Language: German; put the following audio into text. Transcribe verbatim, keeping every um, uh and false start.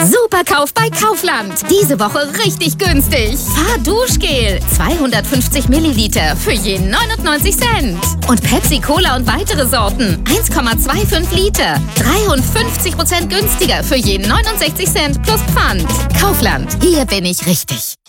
Superkauf bei Kaufland. Diese Woche richtig günstig. Fahrduschgel. zweihundertfünfzig Milliliter für je neunundneunzig Cent. Und Pepsi Cola und weitere Sorten. eins Komma fünfundzwanzig Liter. dreiundfünfzig Prozent günstiger für je neunundsechzig Cent plus Pfand. Kaufland. Hier bin ich richtig.